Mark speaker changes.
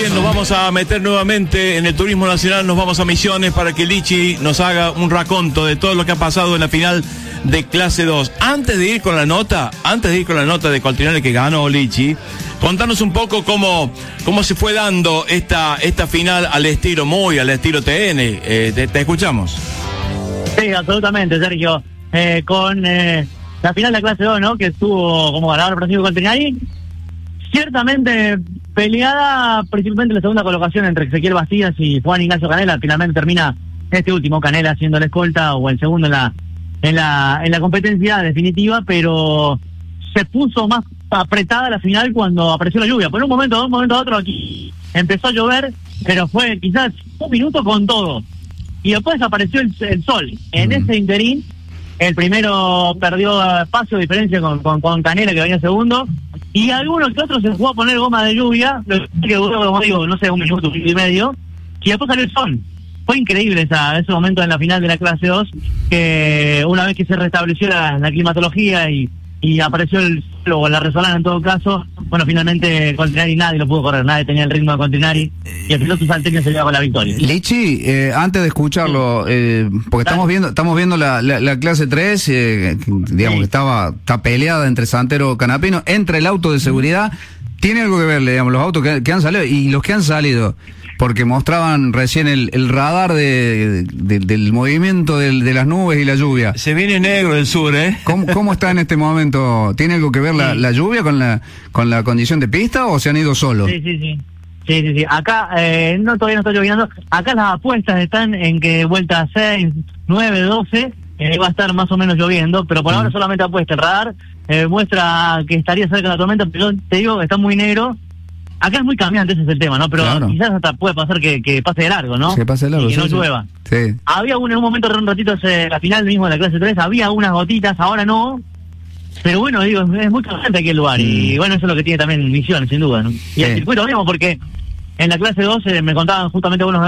Speaker 1: bien, nos vamos a meter nuevamente en el turismo nacional, nos vamos a Misiones para que Lichi nos haga un raconto de todo lo que ha pasado en la final de clase 2. Antes de ir con la nota de Coltrinelli que ganó Lichi, contanos un poco cómo se fue dando esta final al estilo TN. Te escuchamos.
Speaker 2: Sí, absolutamente, Sergio. Con la final de la clase 2, ¿no? Que estuvo como ganador Francisco Coltrinelli. Ciertamente peleada, principalmente la segunda colocación entre Ezequiel Bastidas y Juan Ignacio Canela. Finalmente termina este último, Canela siendo la escolta o el segundo en la competencia definitiva, pero se puso más apretada la final cuando apareció la lluvia. Por un momento a otro aquí empezó a llover, pero fue quizás un minuto con todo. Y después apareció el sol. En ese interín, el primero perdió espacio de diferencia con Canela, que venía segundo, y algunos que otros se jugó a poner goma de lluvia, lo que duró, como digo, no sé, un minuto y medio, y después salió el sol. Fue increíble ese momento en la final de la clase 2, que una vez que se restableció la climatología y apareció el sol o la resolana en todo caso, bueno, finalmente Coltrinelli nadie lo pudo correr, nadie tenía el ritmo de Coltrinelli, y el piloto salteño se lleva con la victoria.
Speaker 3: Lichi, antes de escucharlo, porque estamos viendo la clase 3, digamos que está peleada entre Santero y Canapino, entre el auto de seguridad, tiene algo que ver, digamos, los autos que han salido y los que han salido, porque mostraban recién el radar del movimiento de las nubes y la lluvia.
Speaker 1: Se viene negro del sur, ¿eh?
Speaker 3: ¿Cómo está en este momento? ¿Tiene algo que ver la lluvia con la condición de pista o se han ido solos?
Speaker 2: Sí. Acá todavía no está lloviendo. Acá las apuestas están en que vuelta 6, 9, 12 va a estar más o menos lloviendo, pero por ahora solamente apuesta. El radar muestra que estaría cerca de la tormenta, pero te digo, está muy negro. Acá es muy cambiante, ese es el tema, ¿no? Pero claro, quizás hasta puede pasar que pase de largo, ¿no?
Speaker 3: Que pase de largo,
Speaker 2: y que no llueva.
Speaker 3: Sí.
Speaker 2: Había en un momento, un ratito, la final mismo de la clase 3, había unas gotitas, ahora no. Pero bueno, digo, es muy cambiante aquí el lugar. Y bueno, eso es lo que tiene también Misiones, sin duda, ¿no? Y el circuito mismo, porque en la clase 2 me contaban justamente algunos